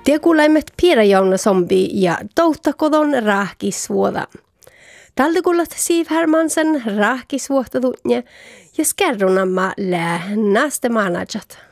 Tiekulaimet piirajauna zombi ja touttakodon rahkisvuoda. Tältä kullat Siv Hermansen rahkisvuotta tunne ja skerronamma lähnäste manajat.